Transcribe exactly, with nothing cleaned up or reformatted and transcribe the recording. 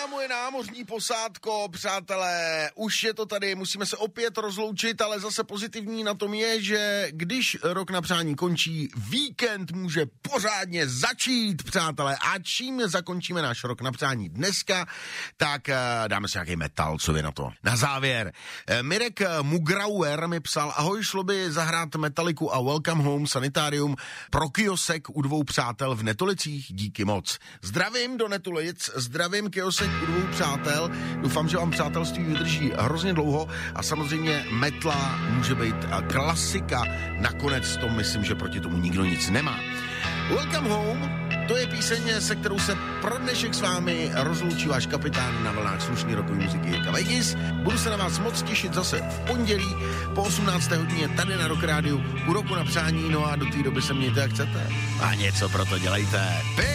moje námořní posádko, přátelé, už je to tady, musíme se opět rozloučit, ale zase pozitivní na tom je, že když rok na přání končí, víkend může pořádně začít, přátelé. A čím zakončíme náš rok na přání dneska, tak dáme si nějaký metal, co je na to. Na závěr, Mirek Mugrauer mi psal, ahoj, šlo by zahrát Metaliku a Welcome Home Sanitarium pro kiosek u dvou přátel v Netolicích, díky moc. Zdravím do Netolic, zdravím kiosek u dvou přátel, doufám, že vám přátelství vydrží hrozně dlouho a samozřejmě metla může být klasika, nakonec to myslím, že proti tomu nikdo nic nemá. Welcome Home, to je píseň, se kterou se pro dnešek s vámi rozloučí váš kapitán na vlnách slušný rokový muziky Jirka Vejdis. Budu se na vás moc těšit zase v pondělí po osmnácté hodině tady na Rock Rádiu u roku na přání, no a do té doby se mějte jak chcete. A něco pro to dělejte. Pěkný